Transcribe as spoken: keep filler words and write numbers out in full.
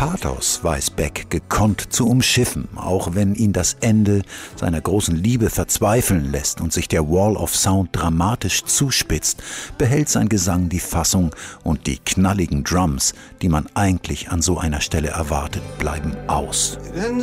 Pathos weiß Beck gekonnt zu umschiffen, auch wenn ihn das Ende seiner großen Liebe verzweifeln lässt und sich der Wall of Sound dramatisch zuspitzt, behält sein Gesang die Fassung und die knalligen Drums, die man eigentlich an so einer Stelle erwartet, bleiben aus. Denn